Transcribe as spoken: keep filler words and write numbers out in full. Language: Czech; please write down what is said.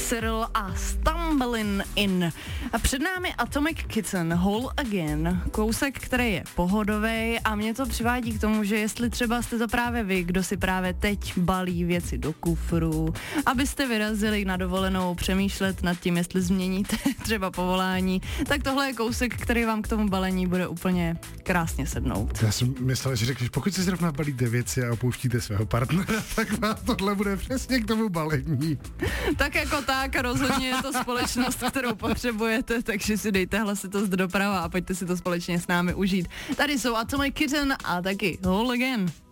Cyril a Stumbling In. A před námi Atomic Kitten, Whole Again, kousek, který je pohodovej a mě to přivádí k tomu, že jestli třeba jste to právě vy, kdo si právě teď balí věci do kufru, abyste vyrazili na dovolenou přemýšlet nad tím, jestli změníte třeba povolání, tak tohle je kousek, který vám k tomu balení bude úplně krásně sednout. Já jsem myslel, že řekneš, pokud si zrovna balíte věci a opouštíte svého partnera, tak vám tohle bude přesně k tomu balení. Tak jako tak, rozhodně je to společnost, kterou potřebujete, takže si dejte hlasitost doprava a pojďte si to společně s námi užít. Tady jsou Atomic Kitten a taky Whole Again.